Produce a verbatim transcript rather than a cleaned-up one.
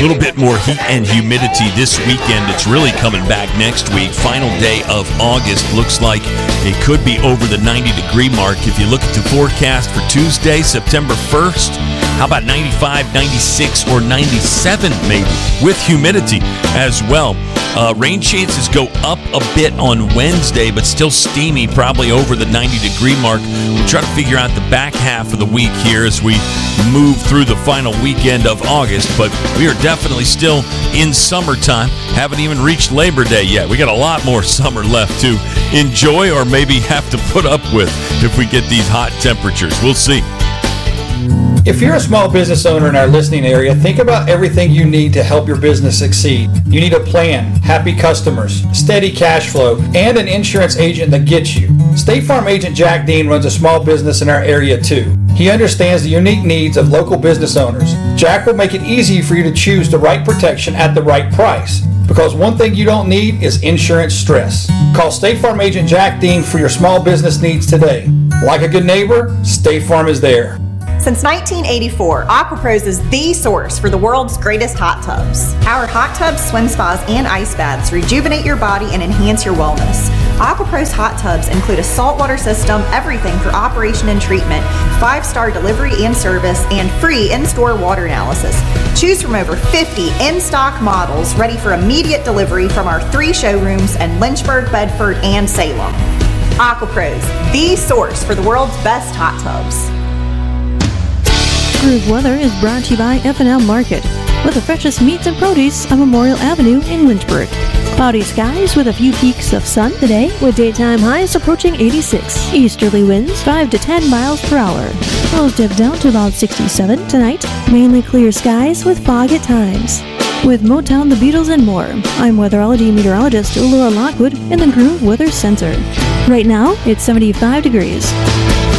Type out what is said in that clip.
A little bit more heat and humidity this weekend. It's really coming back next week. Final day of August. Looks like it could be over the ninety degree mark. If you look at the forecast for Tuesday, September first, how about ninety-five, ninety-six, or ninety-seven maybe, with humidity as well. Uh, rain chances go up a bit on Wednesday, but still steamy, probably over the ninety degree mark. We'll try to figure out the back half of the week here as we move through the final weekend of August, but we are definitely still in summertime. Haven't even reached Labor Day yet. We got a lot more summer left to enjoy or maybe have to put up with if we get these hot temperatures. We'll see. If you're a small business owner in our listening area, think about everything you need to help your business succeed. You need a plan, happy customers, steady cash flow, and an insurance agent that gets you. State Farm agent Jack Dean runs a small business in our area too. He understands the unique needs of local business owners. Jack will make it easy for you to choose the right protection at the right price. Because one thing you don't need is insurance stress. Call State Farm agent Jack Dean for your small business needs today. Like a good neighbor, State Farm is there. Since nineteen eighty-four, AquaPros is the source for the world's greatest hot tubs. Our hot tubs, swim spas, and ice baths rejuvenate your body and enhance your wellness. AquaPros hot tubs include a saltwater system, everything for operation and treatment, five-star delivery and service, and free in-store water analysis. Choose from over fifty in-stock models ready for immediate delivery from our three showrooms in Lynchburg, Bedford, and Salem. AquaPros, the source for the world's best hot tubs. Groove Weather is brought to you by F and M Market, with the freshest meats and produce on Memorial Avenue in Lynchburg. Cloudy skies with a few peaks of sun today, with daytime highs approaching eighty-six. Easterly winds five to ten miles per hour. Lows dip down to about sixty-seven tonight. Mainly clear skies with fog at times. With Motown, the Beatles, and more, I'm weatherology meteorologist Laura Lockwood in the Groove Weather Center. Right now, it's seventy-five degrees.